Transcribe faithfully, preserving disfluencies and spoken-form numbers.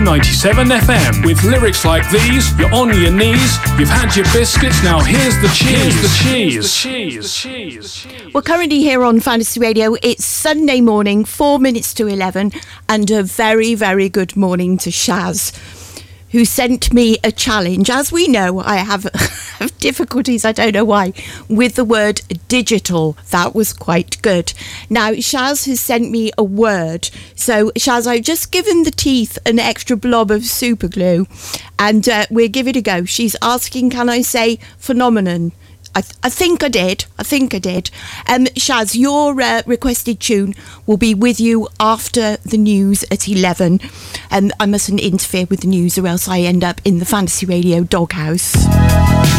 ninety-seven F M. With lyrics like these, you're on your knees, you've had your biscuits, now here's the cheese. Here's the cheese. Here's the cheese. We're currently here on Fantasy Radio. It's Sunday morning, four minutes to eleven, and a very, very good morning to Shaz, who sent me a challenge. As we know, I have, have difficulties, I don't know why, with the word digital. That was quite good. Now, Shaz has sent me a word. So, Shaz, I've just given the teeth an extra blob of super glue, and uh, we'll give it a go. She's asking, can I say phenomenon? I, th- I think I did. I think I did. Um, Shaz, your uh, requested tune will be with you after the news at eleven. And I mustn't interfere with the news or else I end up in the Fantasy Radio doghouse.